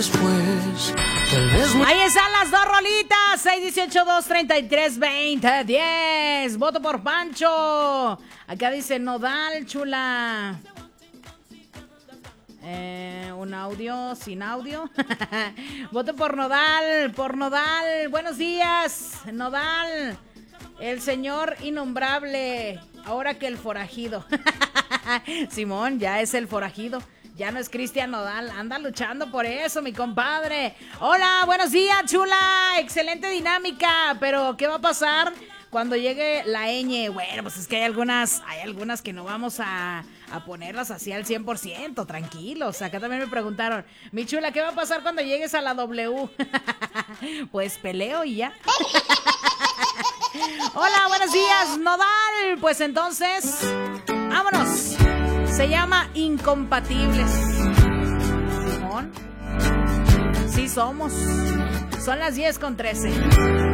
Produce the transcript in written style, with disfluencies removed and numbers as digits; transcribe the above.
Ahí están las dos rolitas. 618-233-2010. Voto por Pancho. Acá dice Nodal, chula. Un audio sin audio. Voto por Nodal. Por Nodal. Buenos días, Nodal. El señor innombrable. Ahora que el forajido. Simón, ya es el forajido. Ya no es Cristian Nodal, anda luchando por eso, mi compadre. Hola, buenos días, chula. Excelente dinámica, pero ¿qué va a pasar cuando llegue la ñ? Bueno, pues es que hay algunas que no vamos a ponerlas así al 100%, tranquilos. Acá también me preguntaron, mi chula, ¿qué va a pasar cuando llegues a la W? Pues peleo y ya. Hola, buenos días, Nodal. Pues entonces, vámonos. Se llama Incompatibles. ¿Simón? Sí somos. Son las 10:13.